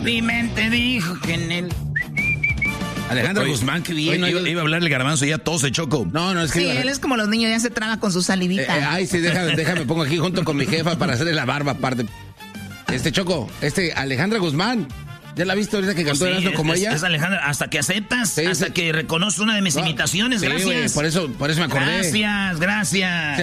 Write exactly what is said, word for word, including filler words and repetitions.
Mi mente dijo que en él... Alejandra oye, Guzmán, qué bien. Oye, iba, iba a hablar el garbanzo y ya todo se chocó. No, no, es que... Sí, él es como los niños, ya se traba con su salivita. Eh, eh, ay, sí, déjame, déjame, pongo aquí junto con mi jefa para hacerle la barba aparte. Este Choco, este Alejandra Guzmán. ¿Ya la has visto ahorita que cantó sí, es, como es, ella? Es Alejandra, hasta que aceptas, sí, hasta sí. que reconoces una de mis no, imitaciones, sí, gracias. Wey, por eso, por eso me acordé. Gracias, gracias.